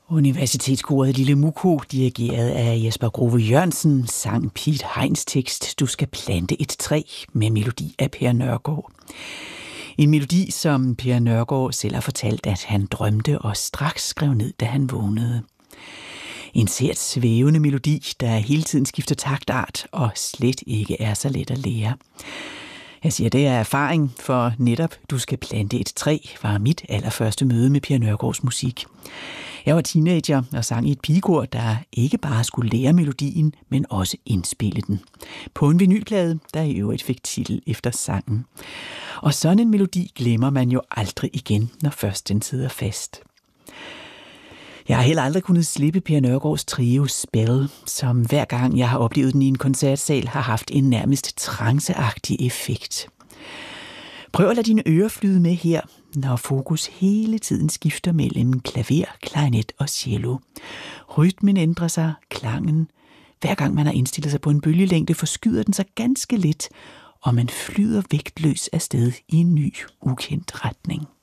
Universitetskoret Lille Muko, dirigeret af Jesper Grove Jørgensen, sang Piet Heins tekst "Du skal plante et træ" med melodi af Per Nørgård. En melodi, som Per Nørgård selv har fortalt, at han drømte og straks skrev ned, da han vågnede. En sært svævende melodi, der hele tiden skifter taktart og slet ikke er så let at lære. Jeg siger, det er erfaring, for netop "Du skal plante et træ" var mit allerførste møde med Per Nørgårds musik. Jeg var teenager og sang i et pigekor, der ikke bare skulle lære melodien, men også indspille den. På en vinylplade, der i øvrigt fik titel efter sangen. Og sådan en melodi glemmer man jo aldrig igen, når først den sidder fast. Jeg har heller aldrig kunnet slippe Per Nørgårds trio Spell, som hver gang jeg har oplevet den i en koncertsal, har haft en nærmest tranceagtig effekt. Prøv at lade dine ører flyde med her, når fokus hele tiden skifter mellem klaver, klarinet og cello. Rytmen ændrer sig, klangen. Hver gang man har indstillet sig på en bølgelængde, forskyder den sig ganske lidt, og man flyder vægtløs afsted i en ny, ukendt retning.